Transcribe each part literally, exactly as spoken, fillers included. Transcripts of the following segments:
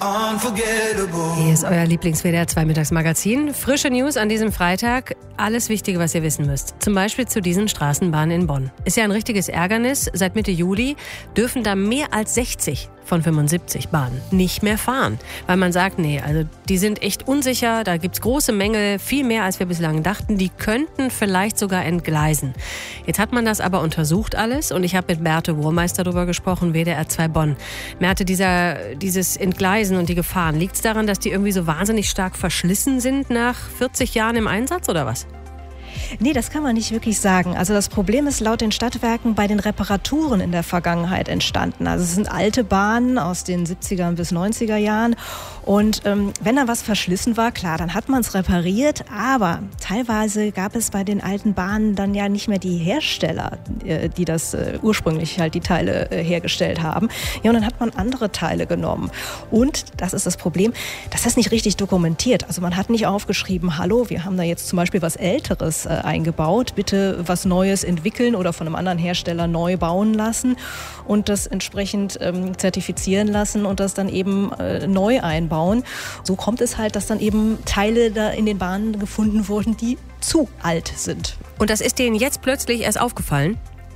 Hier ist euer Lieblings-W D R zwei Mittagsmagazin. Frische News an diesem Freitag. Alles Wichtige, was ihr wissen müsst. Zum Beispiel zu diesen Straßenbahnen in Bonn. Ist ja ein richtiges Ärgernis. Seit Mitte Juli dürfen da mehr als sechzig von fünfundsiebzig Bahnen nicht mehr fahren. Weil man sagt, nee, also die sind echt unsicher. Da gibt's große Mängel, viel mehr als wir bislang dachten. Die könnten vielleicht sogar entgleisen. Jetzt hat man das aber untersucht alles. Und ich habe mit Merte Burmeister darüber gesprochen, W D R zwei Bonn. Merte, dieser, dieses Entgleisen und die Gefahren, liegt es daran, dass die irgendwie so wahnsinnig stark verschlissen sind nach vierzig Jahren im Einsatz oder was? Nee, das kann man nicht wirklich sagen. Also das Problem ist laut den Stadtwerken bei den Reparaturen in der Vergangenheit entstanden. Also es sind alte Bahnen aus den siebziger bis neunziger Jahren. Und ähm, wenn da was verschlissen war, klar, dann hat man es repariert. Aber teilweise gab es bei den alten Bahnen dann ja nicht mehr die Hersteller, äh, die das äh, ursprünglich halt die Teile äh, hergestellt haben. Ja, und dann hat man andere Teile genommen. Und, das ist das Problem, das ist nicht richtig dokumentiert. Also man hat nicht aufgeschrieben, hallo, wir haben da jetzt zum Beispiel was Älteres äh, eingebaut, bitte was Neues entwickeln oder von einem anderen Hersteller neu bauen lassen und das entsprechend ähm, zertifizieren lassen und das dann eben äh, neu einbauen. So kommt es halt, dass dann eben Teile da in den Bahnen gefunden wurden, die zu alt sind. Und das ist denen jetzt plötzlich erst aufgefallen?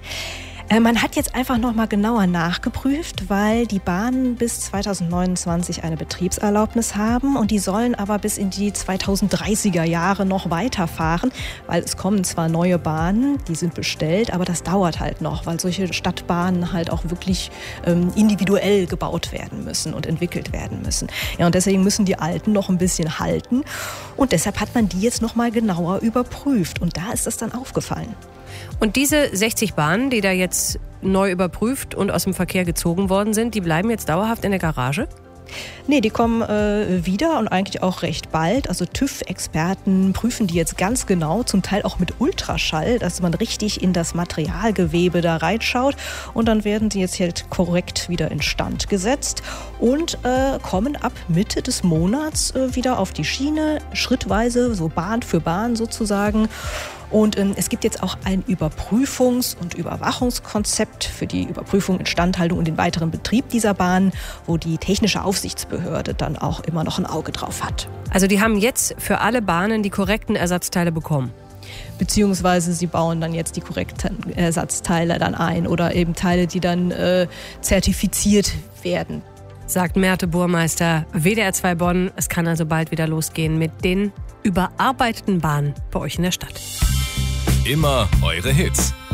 Man hat jetzt einfach noch mal genauer nachgeprüft, weil die Bahnen bis zweitausendneunundzwanzig eine Betriebserlaubnis haben und die sollen aber bis in die zweitausenddreißiger Jahre noch weiterfahren, weil es kommen zwar neue Bahnen, die sind bestellt, aber das dauert halt noch, weil solche Stadtbahnen halt auch wirklich ähm, individuell gebaut werden müssen und entwickelt werden müssen. Ja, und deswegen müssen die alten noch ein bisschen halten und deshalb hat man die jetzt noch mal genauer überprüft und da ist das dann aufgefallen. Und diese sechzig Bahnen, die da jetzt neu überprüft und aus dem Verkehr gezogen worden sind, die bleiben jetzt dauerhaft in der Garage? Nee, die kommen äh, wieder und eigentlich auch recht bald. Also TÜV-Experten prüfen die jetzt ganz genau, zum Teil auch mit Ultraschall, dass man richtig in das Materialgewebe da reinschaut. Und dann werden sie jetzt halt korrekt wieder instand gesetzt und äh, kommen ab Mitte des Monats äh, wieder auf die Schiene, schrittweise, so Bahn für Bahn sozusagen. Und ähm, es gibt jetzt auch ein Überprüfungs- und Überwachungskonzept für die Überprüfung, Instandhaltung und den weiteren Betrieb dieser Bahn, wo die technische Aufsichtsbehörde dann auch immer noch ein Auge drauf hat. Also die haben jetzt für alle Bahnen die korrekten Ersatzteile bekommen? Beziehungsweise sie bauen dann jetzt die korrekten Ersatzteile dann ein oder eben Teile, die dann äh, zertifiziert werden. Sagt Merte Burmeister, W D R zwei Bonn. Es kann also bald wieder losgehen mit den überarbeiteten Bahnen bei euch in der Stadt. Immer eure Hits.